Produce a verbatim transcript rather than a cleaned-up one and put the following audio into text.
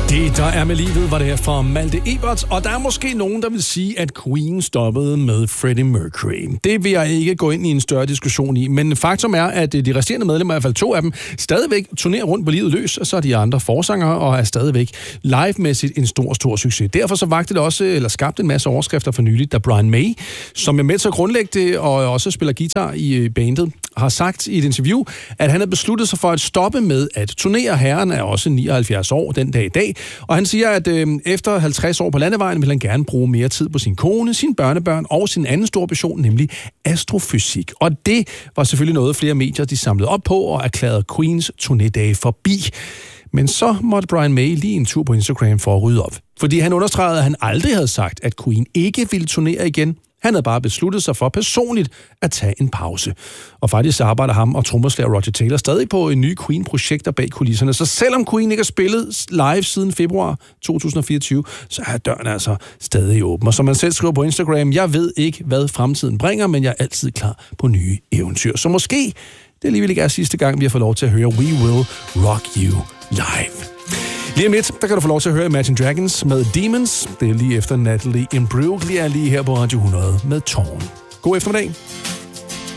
Det, der er med livet, var det her fra Malte Ebert, og der er måske nogen, der vil sige, at Queen stoppede med Freddie Mercury. Det vil jeg ikke gå ind i en større diskussion i, men faktum er, at de resterende medlemmer, i hvert fald to af dem, stadigvæk turnerer rundt på livet løs, og så er de andre forsangere og er stadigvæk live-mæssigt en stor, stor succes. Derfor så vagte det også, eller skabte en masse overskrifter for nyligt, da Brian May, som er med til at grundlægge det og også spiller guitar i bandet, har sagt i et interview, at han har besluttet sig for at stoppe med at turnere. Herren er også nioghalvfjerds år den dag i dag, og han siger, at øh, efter halvtreds år på landevejen vil han gerne bruge mere tid på sin kone, sine børnebørn og sin anden store passion, nemlig astrofysik. Og det var selvfølgelig noget, flere medier de samlede op på og erklærede Queens turnédage forbi. Men så måtte Brian May lige en tur på Instagram for at rydde op. Fordi han understregede, at han aldrig havde sagt, at Queen ikke ville turnere igen. Han havde bare besluttet sig for personligt at tage en pause. Og faktisk arbejder ham og trommeslager Roger Taylor stadig på en ny Queen-projekter bag kulisserne. Så selvom Queen ikke har spillet live siden februar to tusind fireogtyve, så er døren altså stadig åben. Og som man selv skriver på Instagram, jeg ved ikke, hvad fremtiden bringer, men jeg er altid klar på nye eventyr. Så måske det alligevel ikke er sidste gang, vi har fået lov til at høre We Will Rock You live. Lige om lidt, der kan du få lov til at høre Imagine Dragons med Demons. Det er lige efter Natalie Imbruglia lige her på Radio hundrede med Tårn. God eftermiddag.